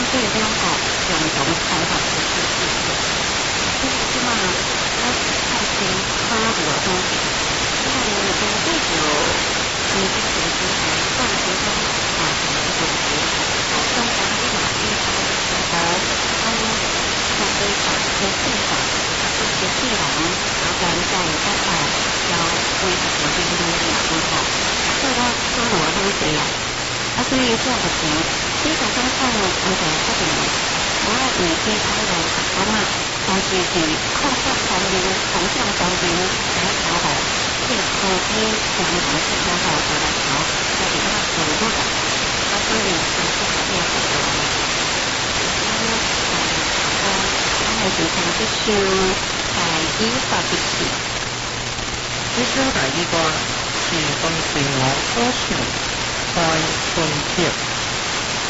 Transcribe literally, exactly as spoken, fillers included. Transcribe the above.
最了解共同开发的趋势。所以即马我是看清八五的东西，因为我对就已经是之前放学中啊什么的东西，啊中华的马匹他们选择他们相对讲一些现场，一些内容，然后在在啊要为什么这些东西啊很好，做到做我的东西啊。啊，所以这样的情，其实刚看我们在这里，我以前他们我嘛，但是是扩散传流、横向传流来调好，这个科技传流是调好的来调，在比较稳固的，啊，所以是这个变化的。因为嗯，我我还是想去修在依法的事。 呢張第二個是對自我科學在